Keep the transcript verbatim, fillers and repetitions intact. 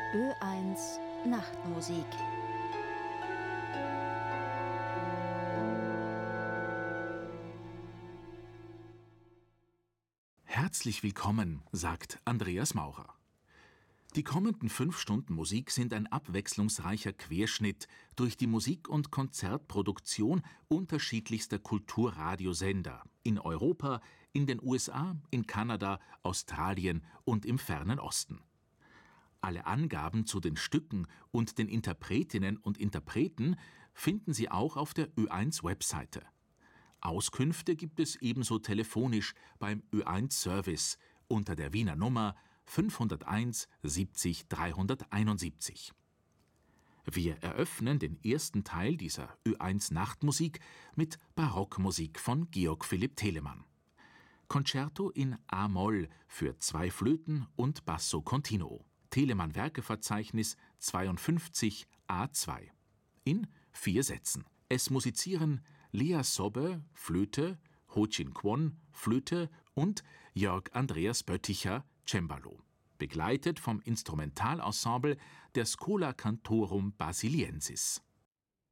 Ö eins Nachtmusik. Herzlich willkommen, sagt Andreas Maurer. Die kommenden fünf Stunden Musik sind ein abwechslungsreicher Querschnitt durch die Musik- und Konzertproduktion unterschiedlichster Kulturradiosender in Europa, in den U S A, in Kanada, Australien und im Fernen Osten. Alle Angaben zu den Stücken und den Interpretinnen und Interpreten finden Sie auch auf der Ö eins Webseite. Auskünfte gibt es ebenso telefonisch beim Ö eins Service unter der Wiener Nummer fünfhunderteins siebzig dreihunderteinundsiebzig. Wir eröffnen den ersten Teil dieser Ö eins Nachtmusik mit Barockmusik von Georg Philipp Telemann. Concerto in a-Moll für zwei Flöten und Basso Continuo. Telemann Werkeverzeichnis zweiundfünfzig a zwei. In vier Sätzen. Es musizieren Lea Sobbe, Flöte, Ho-Chin Kwon, Flöte und Jörg Andreas Bötticher, Cembalo, begleitet vom Instrumentalensemble der Schola Cantorum Basiliensis.